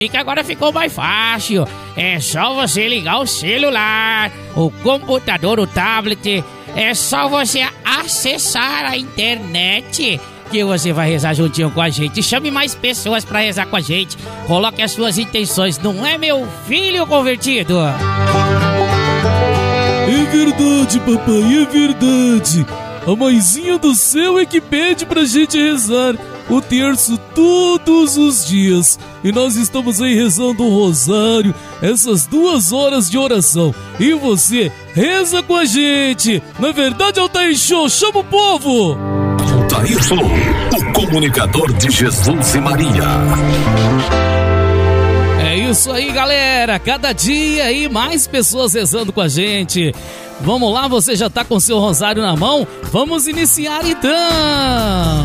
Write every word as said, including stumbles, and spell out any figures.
E que agora ficou mais fácil. É só você ligar o celular, o computador, o tablet. É só você acessar a internet que você vai rezar juntinho com a gente. Chame mais pessoas pra rezar com a gente. Coloque as suas intenções, não é, meu filho convertido? É verdade, papai, é verdade. A mãezinha do céu é que pede pra gente rezar o terço todos os dias. E nós estamos aí rezando o rosário, essas duas horas de oração. E você reza com a gente. Não é verdade, Altair Show? Chama o povo! Altair Show, o comunicador de Jesus e Maria. É isso aí, galera. Cada dia aí mais pessoas rezando com a gente. Vamos lá, você já tá com seu rosário na mão? Vamos iniciar então!